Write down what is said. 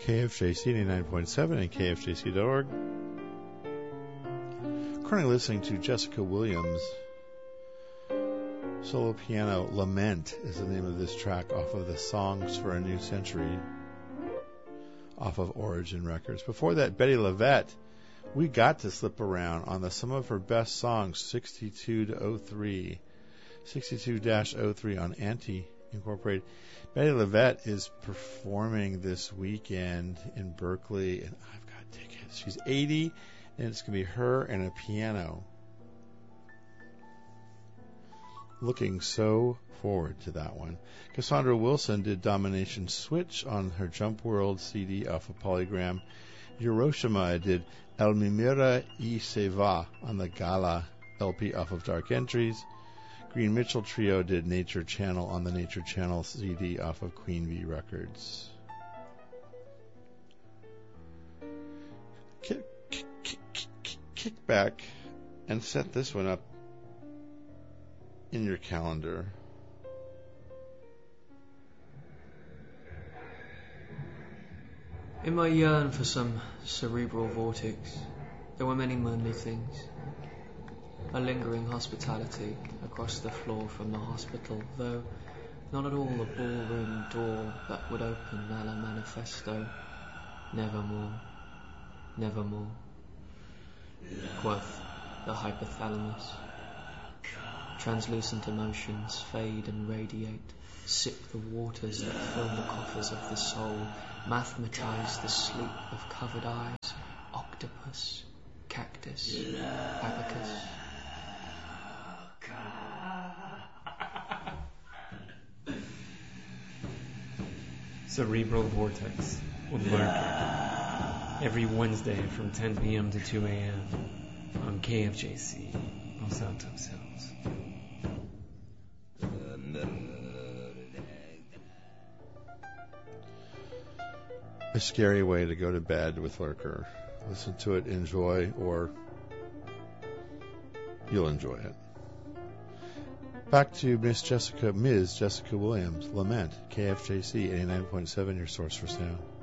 KFJC 89.7 and KFJC.org. Currently listening to Jessica Williams' solo piano Lament is the name of this track off of the Songs for a New Century off of Origin Records. Before that, Betty LaVette, We Got to Slip Around on the Some of Her Best Songs 62-03 on Anti Incorporated. Betty LaVette is performing this weekend in Berkeley, and I've got tickets. She's 80, and it's going to be her and a piano. Looking so forward to that one. Cassandra Wilson did Domination Switch on her Jump World CD off of Polygram. Hiroshima did El Mimira y Se Va on the Gala LP off of Dark Entries. Green Mitchell Trio did Nature Channel on the Nature Channel CD off of Queen Bee Records. Kick back and set this one up in your calendar. In my yearn for some cerebral vortex, there were many manly things. A lingering hospitality across the floor from the hospital, though not at all a ballroom door that would open a la manifesto. Nevermore, nevermore, quoth the hypothalamus. Translucent emotions fade and radiate, sip the waters that fill the coffers of the soul, mathematize the sleep of covered eyes, octopus, cactus, abacus. Cerebral Vortex with Lurker every Wednesday from 10 p.m. to 2 a.m. on KFJC Los Altos Hills. A scary way to go to bed with Lurker. Listen to it, enjoy, or you'll enjoy it. Back to Ms. Jessica Williams, Lament, KFJC 89.7, your source for sound.